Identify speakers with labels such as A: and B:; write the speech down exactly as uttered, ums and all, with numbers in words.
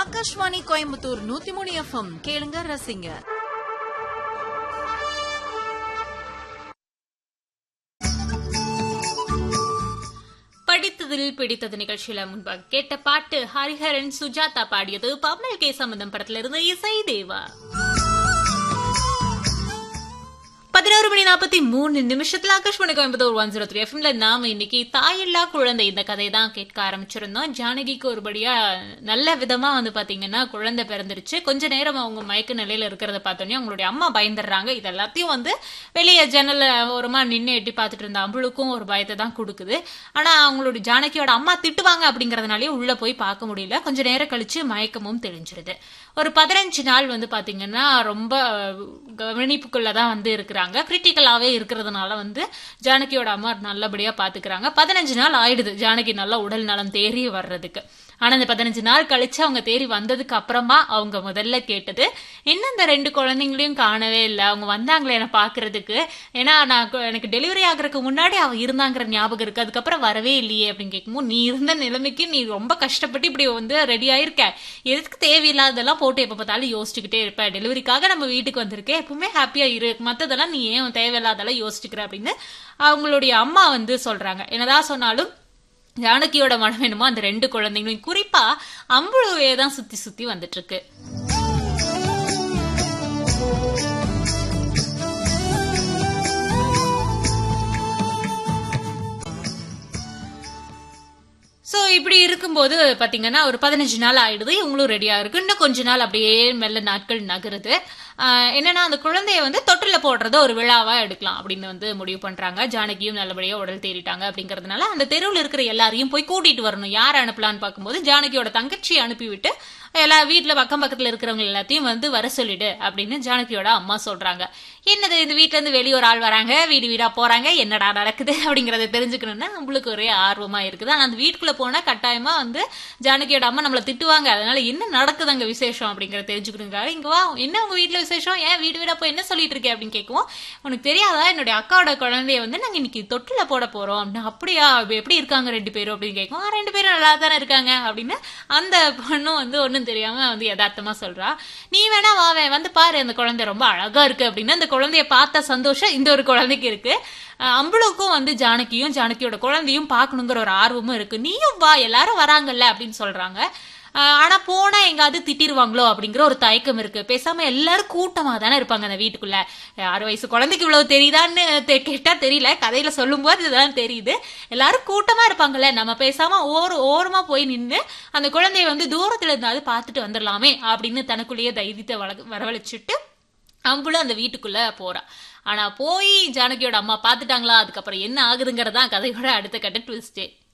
A: ஆகாஷ்வாணி கோயம்புத்தூர் நூத்தி மூணு எஃப்எம் கேளுங்க ரசிங்க.
B: படித்ததில் பிடித்தது நிகழ்ச்சியில முன்பாக கேட்ட பாட்டு ஹரிஹரன் சுஜாதா பாடியது பம்மல் கே சம்பந்தம் படத்துல இருந்து இசை தேவா. பதினோரு மணி நாற்பத்தி மூணு நிமிஷத்துல Akashvani Coimbatore one zero three எஃப்எம்ல நாம இன்னைக்கு தாயில்லா குழந்தை இந்த கதையை தான் கேட்க ஆரம்பிச்சிருந்தோம். ஜானகிக்கு ஒருபடியா நல்ல விதமா வந்து பாத்தீங்கன்னா குழந்தை பிறந்துருச்சு. கொஞ்ச நேரம் அவங்க மயக்க நிலையில இருக்கிறத பார்த்தோன்னே அவங்களுடைய அம்மா பயந்துடுறாங்க. இது எல்லாத்தையும் வந்து வெளியே ஜன்னல ஓரமா நின்று எட்டி பார்த்துட்டு இருந்த அம்பளுக்கும் ஒரு பயத்தை தான் கொடுக்குது. ஆனா அவங்களுடைய ஜானகியோட அம்மா திட்டுவாங்க அப்படிங்கறதுனாலே உள்ள போய் பார்க்க முடியல. கொஞ்ச நேரம் கழிச்சு மயக்கமும் தெளிஞ்சிருது. ஒரு பதினஞ்சு நாள் வந்து பாத்தீங்கன்னா ரொம்ப கவனிப்புக்குள்ளதான் வந்து இருக்கிறாங்க. கிரிட்டிக்கலாவே இருக்கிறதுனால வந்து ஜானகியோட அம்மா நல்லபடியா பாத்துக்கிறாங்க. பதினஞ்சு நாள் ஆயிடுது ஜானகி நல்லா உடல் நலம் தேறி வர்றதுக்கு. ஆனா இந்த பதினஞ்சு நாள் கழிச்சு அவங்க தேறி வந்ததுக்கு அப்புறமா அவங்க முதல்ல கேட்டது, இன்னும் இந்த ரெண்டு குழந்தைங்களையும் காணவே இல்லை, அவங்க வந்தாங்களே என்ன பாக்குறதுக்கு, ஏன்னா நான் எனக்கு டெலிவரி ஆகுறதுக்கு முன்னாடி அவ இருந்தாங்கிற ஞாபகம் இருக்கு, அதுக்கப்புறம் வரவே இல்லையே அப்படின்னு கேட்கும்போது, நீ இருந்த நிலைமைக்கு நீ ரொம்ப கஷ்டப்பட்டு இப்படி வந்து ரெடி ஆயிருக்க, எதுக்கு தேவையில்லாதெல்லாம் போட்டு எப்ப பார்த்தாலும் யோசிச்சுக்கிட்டே இருப்ப, டெலிவரிக்காக நம்ம வீட்டுக்கு வந்திருக்கேன், எப்பவுமே ஹாப்பியா இரு, மத்ததெல்லாம் நீ ஏன் தேவையில்லாதெல்லாம் யோசிச்சுக்கிற அப்படின்னு அவங்களுடைய அம்மா வந்து சொல்றாங்க. என்னதான் சொன்னாலும் ஜானகியோட மனம் என்னமோ அந்த ரெண்டு குழந்தைங்களும் குறிப்பா அம்புழுவே தான் சுத்தி சுத்தி வந்துட்டு இருக்கு. சோ இப்படி இருக்கும்போது பாத்தீங்கன்னா ஒரு பதினஞ்சு நாள் ஆயிடுது. இவங்களும் ரெடியா இருக்கு. இன்னும் கொஞ்ச நாள் அப்படியே மெல்ல நாட்கள் நகருது. என்னன்னா அந்த குழந்தைய வந்து தொட்டில போடுறத ஒரு விழாவா எடுக்கலாம் அப்படின்னு வந்து முடிவு பண்றாங்க. ஜானகியும் நல்லபடியா உடல் தேறிட்டாங்க அப்படிங்கறதுனால அந்த தெருவில் இருக்கிற எல்லாரையும் போய் கூட்டிட்டு வரணும். யார் அனுப்பலான்னு பார்க்கும்போது ஜானகியோட தங்கச்சியை அனுப்பிவிட்டு எல்லா வீட்டுல பக்கம் பக்கத்துல இருக்கிறவங்க எல்லாத்தையும் வந்து வர சொல்லிடு அப்படின்னு ஜானகியோட அம்மா சொல்றாங்க. என்னது இந்த வீட்டுல இருந்து வெளியே ஒரு ஆள் வராங்க, வீடு வீடா போறாங்க, என்னடா நடக்குது அப்படிங்கறத தெரிஞ்சுக்கணும்னா நம்மளுக்கு ஒரே ஆர்வமா இருக்குது. ஆனா அந்த வீட்டுக்குள்ள போனா கட்டாயமா வந்து ஜானகியோட அம்மா நம்மள திட்டுவாங்க. அதனால என்ன நடக்குது அங்க விசேஷம் அப்படிங்கறத தெரிஞ்சுக்கணுங்க. இங்க வா, என்ன உங்க வீட்டுல விசேஷம், ஏன் வீடு வீடா போய் என்ன சொல்லிட்டு இருக்கேன் அப்படின்னு கேட்குவோம். உனக்கு தெரியாதா, என்னுடைய அக்காவோட குழந்தைய வந்து நாங்க இன்னைக்கு தொட்டில போட போறோம் அப்படின்னா, அப்படியா எப்படி இருக்காங்க ரெண்டு பேரும் அப்படின்னு கேட்கும். ரெண்டு பேரும் நல்லா தானே இருக்காங்க அப்படின்னு அந்த பொண்ணும் வந்து ஒன்னும் தெரியாம வந்து யதார்த்தமா சொல்றா. நீ வேணா வாவேன் வந்து பாரு, அந்த குழந்தை ரொம்ப அழகா இருக்கு அப்படின்னு. அந்த குழந்தைய பார்த்த சந்தோஷம் இந்த ஒரு குழந்தைக்கு இருக்கு. அம்பளுக்கும் வந்து ஜானகியும் ஜானகியோட குழந்தையும் பாக்கணுங்கிற ஒரு ஆர்வமும் இருக்கு. நீயும் வா, எல்லாரும் வராங்கல்ல அப்படின்னு சொல்றாங்க. ஆனா போனா எங்காவது திட்டிருவாங்களோ அப்படிங்கிற ஒரு தயக்கம் இருக்கு. பேசாம எல்லாரும் கூட்டமா தானே இருப்பாங்க அந்த வீட்டுக்குள்ள. ஆறு வயசு குழந்தைக்கு இவ்வளவு தெரியுதான்னு கேட்டா தெரியல, கதையில சொல்லும் போது இதுதான் தெரியுது. எல்லாரும் கூட்டமா இருப்பாங்கல்ல, நம்ம பேசாம ஓர ஓரமா போய் நின்று அந்த குழந்தைய வந்து தூரத்துல இருந்தாவது பாத்துட்டு வந்துடலாமே அப்படின்னு தனக்குள்ளேயே தைரியத்தை வரவழைச்சிட்டு அம்புளும் அந்த வீட்டுக்குள்ள போறா. ஆனா போய் ஜானகியோட அம்மா பாத்துட்டாங்களா, அதுக்கப்புறம் என்ன ஆகுதுங்கிறதா கதையோட அடுத்த கட்ட ட்விஸ்டே.